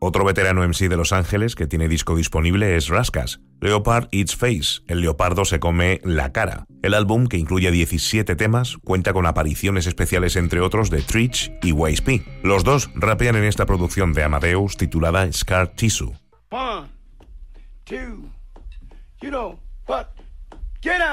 Otro veterano MC de Los Ángeles que tiene disco disponible es Raskas. Leopard Eats Face, el leopardo se come la cara. El álbum, que incluye 17 temas, cuenta con apariciones especiales entre otros de Treach y Waze P. Los dos rapean en esta producción de Amadeus titulada Scar Tissue. 1, 2, you know what? Get out!